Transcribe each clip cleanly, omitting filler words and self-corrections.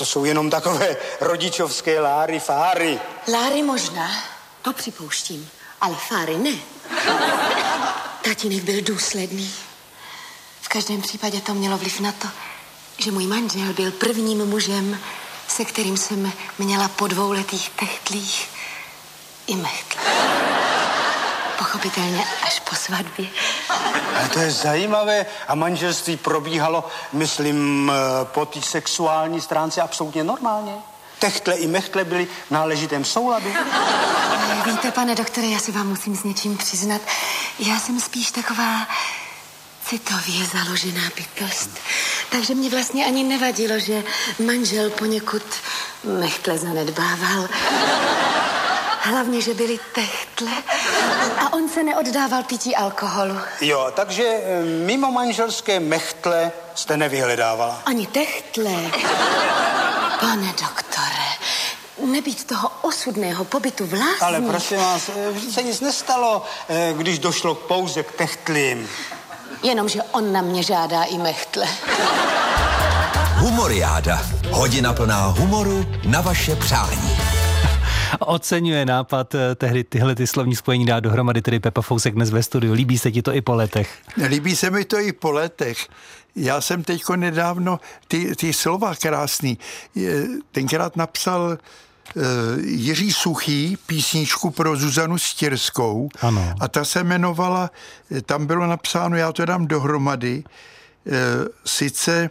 to jsou jenom takové rodičovské láry, fáry. Láry možná, to připouštím, ale fáry ne. Tatínek byl důsledný. V každém případě to mělo vliv na to, že můj manžel byl prvním mužem, se kterým jsem měla po 2letých techtlích i mechtle. Pochopitelně až po svatbě. Ale to je zajímavé. A manželství probíhalo, myslím, po té sexuální stránce absolutně normálně. Techtle i mechtle byly v náležitém souladu. Víte, pane doktore, já se vám musím s něčím přiznat. Já jsem spíš taková citově založená bytost. Takže mě vlastně ani nevadilo, že manžel poněkud mechtle zanedbával. Hlavně, že byly techtle a on se neoddával pití alkoholu. Jo, takže mimo manželské mechtle jste nevyhledávala. Ani techtle. Pane doktore, nebýt toho osudného pobytu v lázních. Ale prosím vás, se nic nestalo, když došlo pouze k techtlím. Jenomže on na mě žádá i mechtle. Humoriáda. Hodina plná humoru na vaše přání. Oceňuje nápad tehdy tyhle slovní spojení dát dohromady, tedy Pepa Fousek dnes ve studiu. Líbí se ti to i po letech? Líbí se mi to i po letech. Já jsem teďko nedávno ty slova krásný. Tenkrát napsal Jiří Suchý písničku pro Zuzanu Stěrskou. Ano. A ta se jmenovala, tam bylo napsáno, já to dám dohromady, sice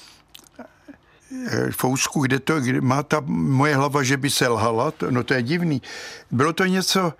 Fousku, kde má ta moje hlava, že by se lhala, no to je divný. Bylo to něco,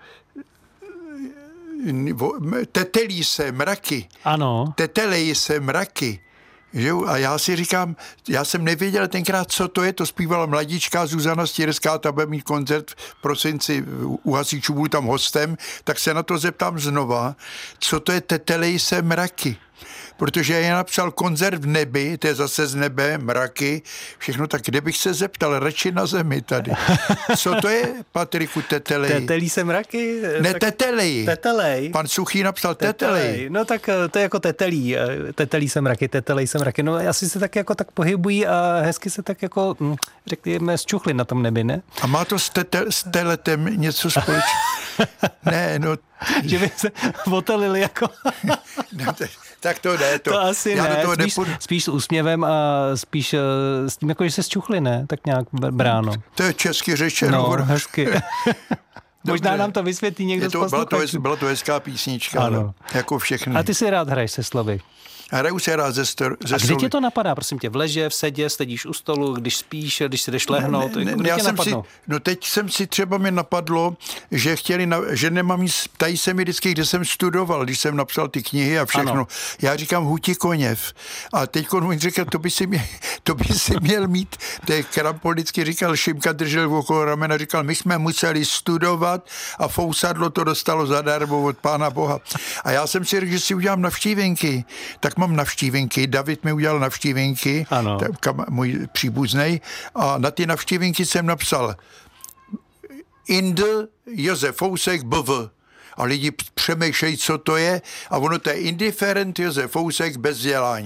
tetelí se mraky. Ano. Tetelejí se mraky. Že? A já si říkám, já jsem nevěděl tenkrát, co to je, to zpívala mladíčka Zuzana Stěrská, ta bude mít koncert v prosinci u hasičů, budu tam hostem, tak se na to zeptám znova, co to je tetelej se mraky. Protože já napsal koncert v nebi, to je zase z nebe, mraky, všechno, tak kde bych se zeptal, radši na zemi tady. Co to je, Patriku, tetelej? Tetelí se mraky? Ne, tak... tetelej. Tetelej. Pan Suchý napsal tetelej. No tak to je jako tetelí. Tetelí se mraky, tetelej se mraky. No asi se tak jako tak pohybují a hezky se tak jako, řekněme, zčuchli na tom nebi, ne? A má to s teletem něco společného? Ne, no... Že by se otelili jako... No, tak to ne, to asi já ne, do toho spíš s úsměvem a spíš s tím, jako že se zčuchli, ne? Tak nějak bráno. To je česky řečeno. No, hezky. Možná nám to vysvětlí někdo z posluchačů. Byla to hezká písnička, ano. Jako všechny. A ty si rád hraješ se slovy? Hraju se rád ze A kdy tě to napadá, prosím tě? V leže, v sedě, sedíš u stolu, když spíš, když se jdeš lehnout? Teď jsem si třeba mi napadlo, že že nemám nic, ptají se mi vždycky, kde jsem studoval, když jsem napsal ty knihy a všechno. Ano. Já říkám Huti Koněv. A teď on říkal, to by si měl mít, to je Krampol vždycky říkal, Šimka držel okolo ramena, říkal, my jsme museli studovat a Fousadlo to dostalo zadarmo od Pána Boha. A já jsem si řekl, že si udělám navštívenky. Tak mám navštívenky, David mi udělal navštívenky, můj příbuznej, a na ty navštívenky jsem napsal Inde Josef Fousek BV. A lidi přemýšlejí, co to je, a ono to je indiferent Josef Fousek bez vzdělání.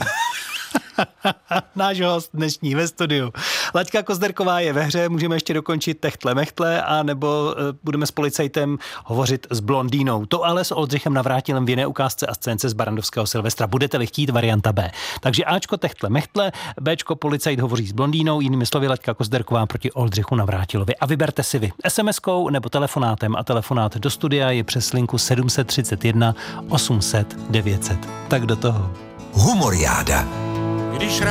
Náš host dnešní ve studiu. Laďka Kozderková je ve hře, můžeme ještě dokončit techtle mechtle, a nebo budeme s policajtem hovořit s blondýnou. To ale s Oldřichem Navrátilem v jiné ukázce a scénce z Barrandovského Silvestra. Budete-li chtít, varianta B. Takže Ačko techtle mechtle, Bčko policajt hovoří s blondýnou, jinými slovy Laďka Kozderková proti Oldřichu Navrátilovi. A vyberte si vy SMS-kou nebo telefonátem, a telefonát do studia je přes linku 731 800 900. Tak do toho. Humoriáda.